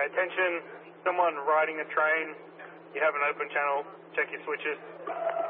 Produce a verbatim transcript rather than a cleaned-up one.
attention, someone riding a train, you have an open channel, check your switches.